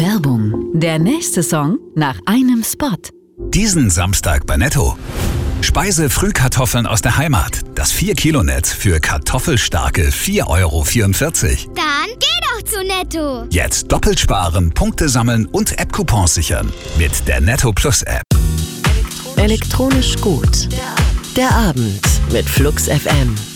Werbung. Der nächste Song nach einem Spot. Diesen Samstag bei Netto. Speise-Frühkartoffeln aus der Heimat. Das 4-Kilo-Netz für kartoffelstarke 4,44 €. Dann geh doch zu Netto. Jetzt doppelt sparen, Punkte sammeln und App-Coupons sichern. Mit der Netto Plus App. Elektronisch gut. Der Abend mit Flux FM.